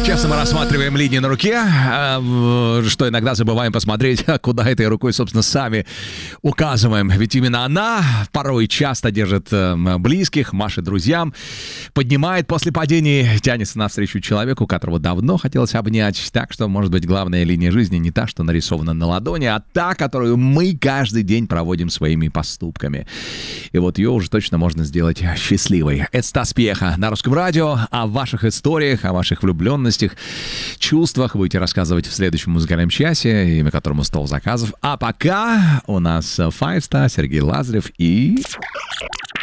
Часто мы рассматриваем линии на руке, что иногда забываем посмотреть, куда этой рукой, собственно, сами указываем. Ведь именно она порой часто держит близких, машет друзьям, поднимает после падений, тянется навстречу человеку, которого давно хотелось обнять. Так что, может быть, главная линия жизни не та, что нарисована на ладони, а та, которую мы каждый день проводим своими поступками. И вот ее уже точно можно сделать счастливой. Это Стас Пьеха на Русском радио. О ваших историях, о ваших влюбленностях, чувствах будете рассказывать в следующем музыкальном часе, имя которому «Стол заказов». А пока у нас Five Star, Сергей Лазарев и...